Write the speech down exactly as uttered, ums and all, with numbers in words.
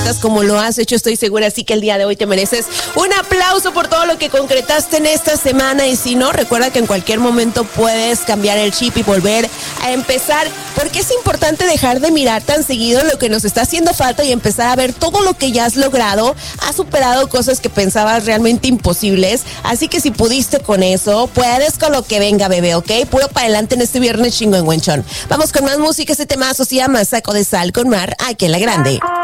metas como lo has hecho, estoy segura, así que el día de hoy te mereces un aplauso por todo lo que concretaste en esta semana. Y si no, recuerda que en cualquier momento puedes cambiar el chip y volver a empezar, porque es importante dejar de mirar tan seguido lo que nos está haciendo falta y empezar a ver todo lo que ya has logrado. Has superado cosas que pensabas realmente imposibles, así que si pudiste con eso, puedes con lo que venga, bebé, ¿ok? Puro para adelante en este viernes chingüengüenchón. Vamos con más música. Este temazo se llama Saco de Sal con Mar, aquí en La Grande.